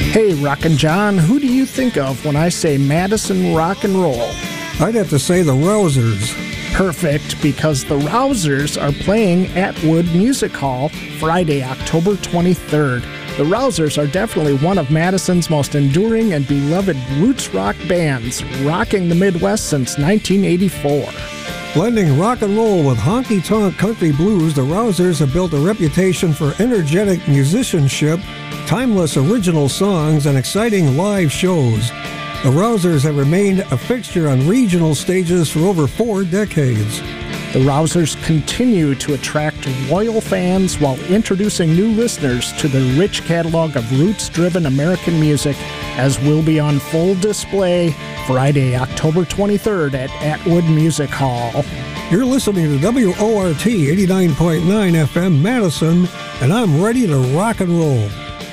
Hey, Rockin' John, who do you think of when I say Madison Rock and Roll? I'd have to say the Rousers. Perfect, because the Rousers are playing at Wood Music Hall Friday, October 23rd. The Rousers are definitely one of Madison's most enduring and beloved roots rock bands, rocking the Midwest since 1984. Blending rock and roll with honky-tonk country blues, the Rousers have built a reputation for energetic musicianship, timeless original songs, and exciting live shows. The Rousers have remained a fixture on regional stages for over 4 decades. The Rousers continue to attract loyal fans while introducing new listeners to the rich catalog of roots-driven American music, as will be on full display Friday, October 23rd at Atwood Music Hall. You're listening to WORT 89.9 FM Madison, and I'm ready to rock and roll.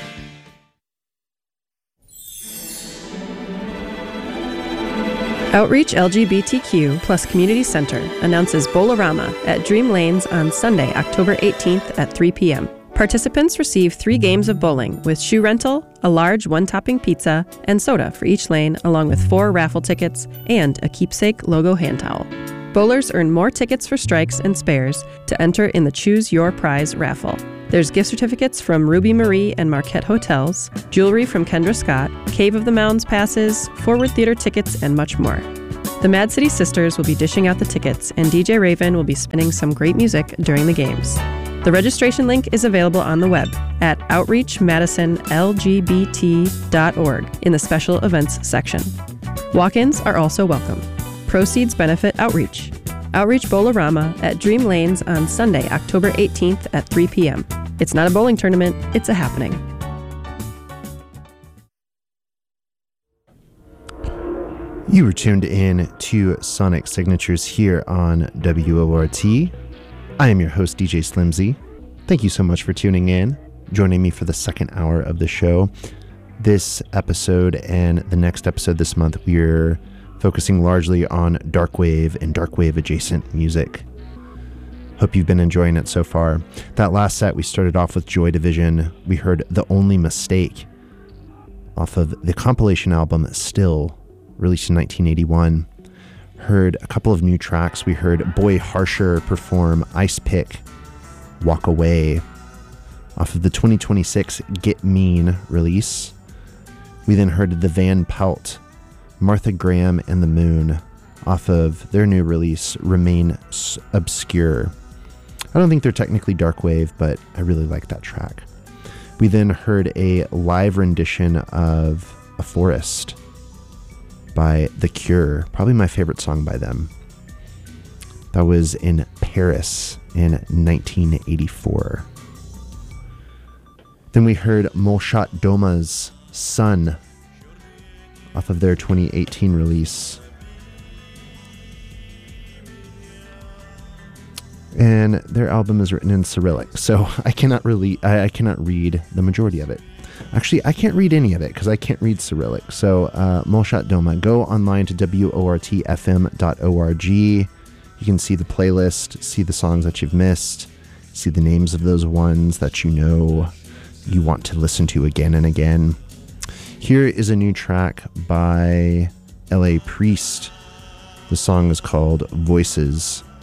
Outreach LGBTQ plus Community Center announces Bowl-O-Rama at Dream Lanes on Sunday, October 18th at 3 p.m. Participants receive 3 games of bowling with shoe rental, a large one-topping pizza, and soda for each lane, along with 4 raffle tickets and a keepsake logo hand towel. Bowlers earn more tickets for strikes and spares to enter in the Choose Your Prize raffle. There's gift certificates from Ruby Marie and Marquette Hotels, jewelry from Kendra Scott, Cave of the Mounds passes, Forward Theater tickets, and much more. The Mad City Sisters will be dishing out the tickets, and DJ Raven will be spinning some great music during the games. The registration link is available on the web at outreachmadisonlgbt.org in the special events section. Walk-ins are also welcome. Proceeds benefit Outreach. Outreach Bowl-O-Rama at Dream Lanes on Sunday, October 18th at 3 p.m. It's not a bowling tournament, it's a happening. You were tuned in to Sonic Signatures here on WORT. I am your host, DJ Slimzy. Thank you so much for tuning in, joining me for the second hour of the show. This episode and the next episode this month, we're focusing largely on darkwave and darkwave adjacent music. Hope you've been enjoying it so far. That last set, we started off with Joy Division. We heard The Only Mistake off of the compilation album Still, released in 1981. Heard a couple of new tracks. We heard Boy Harsher perform Ice Pick, Walk Away, off of the 2026 Get Mean release. We then heard The Van Pelt, Martha Graham and the Moon, off of their new release, Remain Obscure. I don't think they're technically darkwave, but I really like that track. We then heard a live rendition of A Forest by The Cure, probably my favorite song by them. That was in Paris in 1984. Then we heard Molchat Doma's Sun off of their 2018 release. And their album is written in Cyrillic, so I cannot read the majority of it. Actually, I can't read any of it because I can't read Cyrillic. So Molchat Doma, go online to wortfm.org. You can see the playlist, see the songs that you've missed, see the names of those ones that you know you want to listen to again and again. Here is a new track by L.A. Priest. The song is called Voices.